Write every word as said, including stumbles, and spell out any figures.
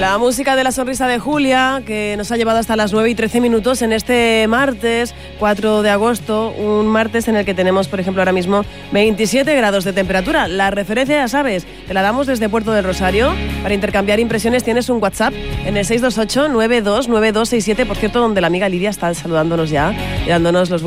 La música de la sonrisa de Julia, que nos ha llevado hasta las nueve y trece minutos en este martes cuatro de agosto, un martes en el que tenemos, por ejemplo, ahora mismo veintisiete grados de temperatura. La referencia, ya sabes, te la damos desde Puerto del Rosario. Para intercambiar impresiones tienes un WhatsApp en el seis dos ocho, nueve dos nueve dos seis siete, por cierto, donde la amiga Lidia está saludándonos ya y dándonos los